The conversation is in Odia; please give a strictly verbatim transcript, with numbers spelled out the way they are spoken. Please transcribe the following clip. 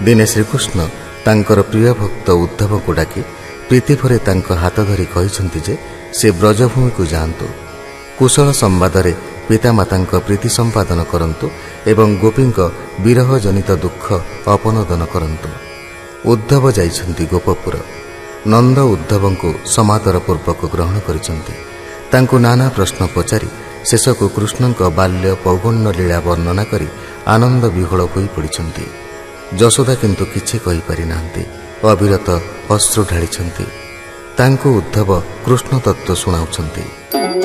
ଦିନେ ଶ୍ରୀକୃଷ୍ଣ ତାଙ୍କର ପ୍ରିୟ ଭକ୍ତ ଉଦ୍ଧବଙ୍କୁ ଡାକି ପ୍ରୀତି ଭରେ ତାଙ୍କ ହାତ ଧରି କହିଛନ୍ତି ଯେ ସେ ବ୍ରଜଭୂମିକୁ ଯାଆନ୍ତୁ, କୁଶଳ ସମ୍ବାଦରେ ପିତାମାତାଙ୍କ ପ୍ରୀତି ସମ୍ପାଦନ କରନ୍ତୁ ଏବଂ ଗୋପୀଙ୍କ ବିରହ ଜନିତ ଦୁଃଖ ଅପନୋଦନ କରନ୍ତୁ। ଉଦ୍ଧବ ଯାଇଛନ୍ତି ଗୋପପୁର। ନନ୍ଦ ଉଦ୍ଧବଙ୍କୁ ସମାଦର ପୂର୍ବକ ଗ୍ରହଣ କରିଛନ୍ତି। ତାଙ୍କୁ ନାନା ପ୍ରଶ୍ନ ପଚାରି ଶେଷକୁ କୃଷ୍ଣଙ୍କ ବାଲ୍ୟ ପୌଗଣ୍ଡ ଲୀଳା ବର୍ଣ୍ଣନା କରି ଆନନ୍ଦ ବିହୋଳ ହୋଇ ପଡ଼ିଛନ୍ତି। ଯଶୋଦା କିନ୍ତୁ କିଛି କହିପାରି ନାହାନ୍ତି, ଅବିରତ ଅଶ୍ରୁ ଢାଳିଛନ୍ତି। ତାଙ୍କୁ ଉଦ୍ଧବ କୃଷ୍ଣ ତତ୍ତ୍ୱ ଶୁଣାଉଛନ୍ତି।